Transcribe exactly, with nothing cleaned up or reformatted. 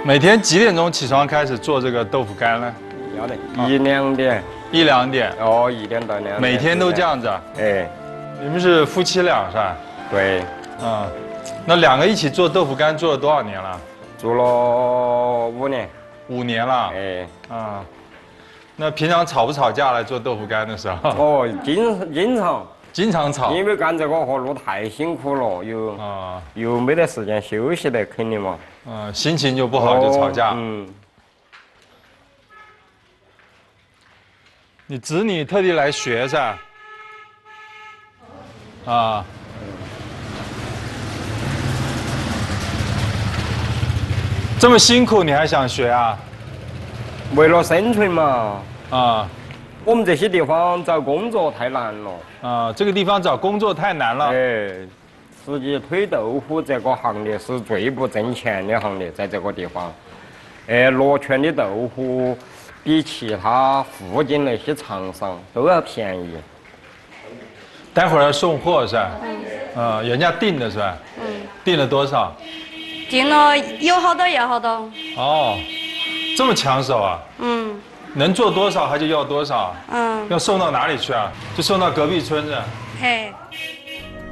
每天几点钟起床开始做这个豆腐干呢？ 要得，一两点。 一两点。 哦，一点到两点。 每天都这样子啊？ 哎， 你们是夫妻俩是吧？ 对。 嗯，那两个一起做豆腐干做了多少年了？ 做了五年。 五年了。 哎。啊。 那平常吵不吵架来做豆腐干的时候？ 哦，经经常。 经常吵， 因为干这个活路太辛苦了，又啊又没得时间休息的，肯定嘛。 嗯，心情就不好就吵架。 嗯。 你子女特地来学噻？啊。这么辛苦你还想学啊？ 为了生存嘛。 啊。 我们这些地方找工作太难了啊！这个地方找工作太难了。 哎，实际推豆腐这个行业是最不挣钱的行业，在这个地方。哎，罗泉的豆腐比其他附近那些厂商都要便宜。 待会儿要送货是吧？嗯。啊，人家订的是吧？嗯。订了多少？ 订了有好多要好多。 哦，这么抢手啊？ 嗯。 能做多少他就要多少，嗯，要送到哪里去啊？就送到隔壁村是吧？ 嘿。